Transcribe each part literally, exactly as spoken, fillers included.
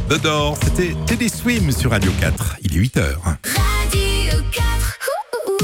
The Doors, c'était Teddy Swim sur Radio quatre. Il est huit heures. Radio quatre, ouh,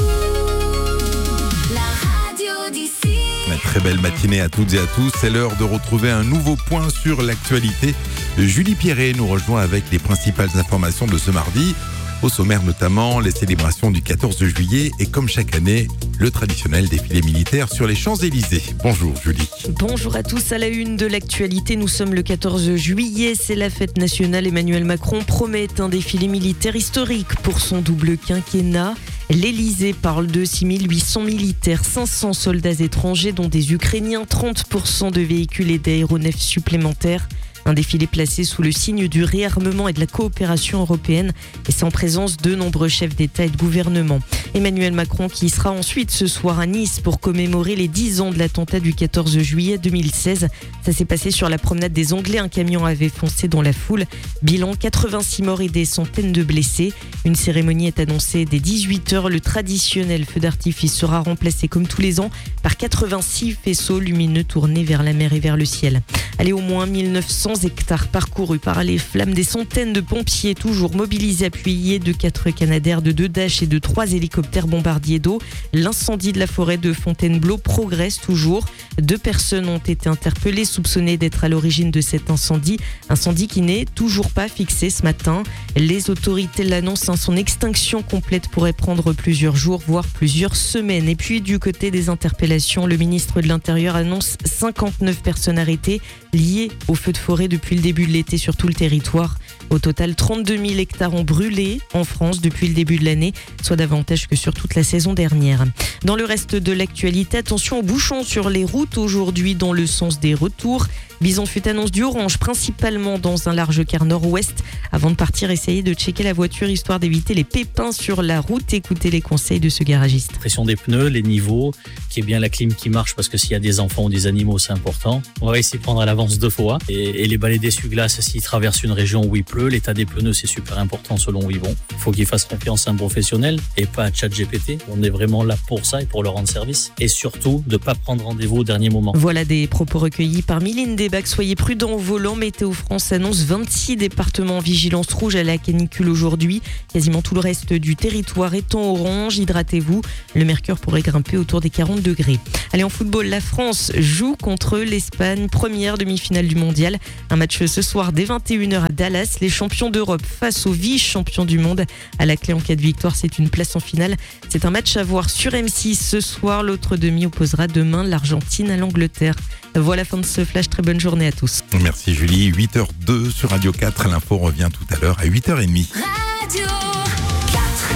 ouh, la radio d'ici. Une très belle matinée à toutes et à tous. C'est l'heure de retrouver un nouveau point sur l'actualité. Julie Pierret nous rejoint avec les principales informations de ce mardi. Au sommaire notamment, les célébrations du quatorze juillet et comme chaque année, le traditionnel défilé militaire sur les Champs-Élysées. Bonjour Julie. Bonjour à tous. À la une de l'actualité, nous sommes le quatorze juillet. C'est la fête nationale. Emmanuel Macron promet un défilé militaire historique pour son double quinquennat. L'Élysée parle de six mille huit cents militaires, cinq cents soldats étrangers dont des Ukrainiens, trente pour cent de véhicules et d'aéronefs supplémentaires. Un défilé placé sous le signe du réarmement et de la coopération européenne et c'est en présence de nombreux chefs d'État et de gouvernement. Emmanuel Macron qui sera ensuite ce soir à Nice pour commémorer les dix ans de l'attentat du quatorze juillet deux mille seize. Ça s'est passé sur la promenade des Anglais. Un camion avait foncé dans la foule. Bilan quatre-vingt-six morts et des centaines de blessés. Une cérémonie est annoncée dès dix-huit heures. Le traditionnel feu d'artifice sera remplacé comme tous les ans par quatre-vingt-six faisceaux lumineux tournés vers la mer et vers le ciel. Allez, au moins mille neuf cents hectares parcourus par les flammes, des centaines de pompiers toujours mobilisés, appuyés de quatre Canadair, de deux Dash et de trois hélicoptères bombardiers d'eau. L'incendie de la forêt de Fontainebleau progresse toujours. Deux personnes ont été interpellées, soupçonnées d'être à l'origine de cet incendie. Incendie qui n'est toujours pas fixé ce matin. Les autorités l'annoncent, son extinction complète pourrait prendre plusieurs jours, voire plusieurs semaines. Et puis du côté des interpellations, le ministre de l'Intérieur annonce cinquante-neuf personnes arrêtées liées au feu de forêt depuis le début de l'été sur tout le territoire. Au total, trente-deux mille hectares ont brûlé en France depuis le début de l'année, soit davantage que sur toute la saison dernière. Dans le reste de l'actualité, attention aux bouchons sur les routes aujourd'hui dans le sens des retours. Bison fut annonce du orange, principalement dans un large quart nord-ouest. Avant de partir, essayez de checker la voiture histoire d'éviter les pépins sur la route. Écoutez les conseils de ce garagiste. Pression des pneus, les niveaux, qu'il y ait bien la clim qui marche parce que s'il y a des enfants ou des animaux, c'est important. On va essayer de prendre à l'avance deux fois. Et, et les balais d'essuie-glace, s'ils traversent une région où il pleut, l'état des pneus, c'est super important selon où ils vont. Il faut qu'ils fassent confiance à un professionnel et pas à ChatGPT. On est vraiment là pour ça et pour leur rendre service. Et surtout, de ne pas prendre rendez-vous au dernier moment. Voilà des propos recueillis par Mylène Desbacs. Soyez prudents au volant. Météo France annonce vingt-six départements en vigilance rouge à la canicule aujourd'hui. Quasiment tout le reste du territoire est en orange. Hydratez-vous. Le mercure pourrait grimper autour des quarante degrés. Allez, en football, la France joue contre l'Espagne. Première demi-finale du mondial. Un match ce soir dès vingt et une heures à Dallas. Les champions d'Europe face aux vice-champions du monde. À la clé, en cas de victoire, c'est une place en finale. C'est un match à voir sur M six ce soir. L'autre demi opposera demain l'Argentine à l'Angleterre. Voilà, fin de ce flash. Très bonne journée à tous. Merci Julie. huit heures deux sur Radio quatre. L'info revient tout à l'heure à huit heures trente. Radio quatre,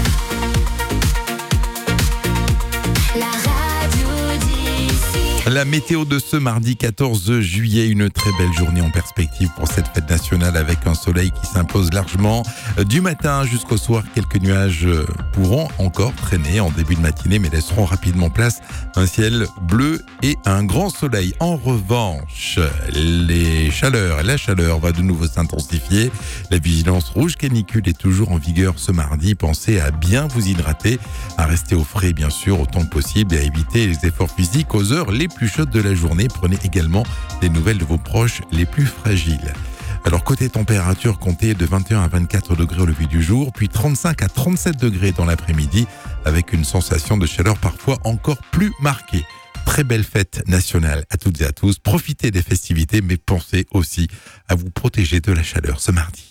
la radio d'ici. La météo de ce mardi quatorze juillet, une très belle journée en perspective pour cette fête nationale avec un soleil qui s'impose largement. Du matin jusqu'au soir, quelques nuages pourront encore traîner en début de matinée mais laisseront rapidement place à un ciel bleu et un grand soleil. En revanche, les chaleurs, la chaleur va de nouveau s'intensifier. La vigilance rouge canicule est toujours en vigueur ce mardi. Pensez à bien vous hydrater, à rester au frais bien sûr autant que possible et à éviter les efforts physiques aux heures les plus chaudes de la journée. Prenez également des nouvelles de vos proches les plus fragiles. Alors côté température, comptez de vingt et un à vingt-quatre degrés au lever du jour, puis trente-cinq à trente-sept degrés dans l'après-midi, avec une sensation de chaleur parfois encore plus marquée. Très belle fête nationale à toutes et à tous. Profitez des festivités, mais pensez aussi à vous protéger de la chaleur ce mardi.